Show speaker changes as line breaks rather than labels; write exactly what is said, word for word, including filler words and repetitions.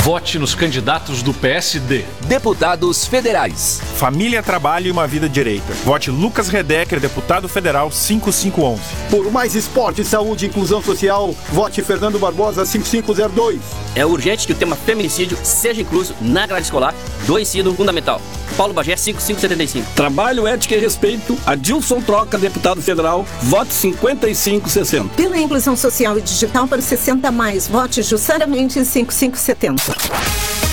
Vote nos candidatos do P S D.
Deputados federais.
Família, trabalho e uma vida direita. Vote Lucas Redecker, deputado federal cinco cinco um um.
Por mais esporte, saúde e inclusão social, vote Fernando Barbosa cinco cinco zero dois.
É urgente que o tema feminicídio seja incluso na grade escolar do ensino fundamental. Paulo Bagé, cinco cinco setenta e cinco.
Trabalho, ética e respeito. Adilson Troca, deputado federal, vote cinquenta e cinco sessenta.
Pela inclusão social e digital para sessenta mais, vote Jussara Mendes cinco cinco setenta.